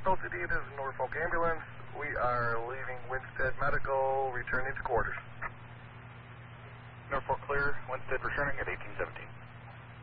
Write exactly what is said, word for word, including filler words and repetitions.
O C D, this is Norfolk Ambulance. We are leaving Winstead Medical, returning to quarters. Norfolk clear, Winstead returning at eighteen seventeen.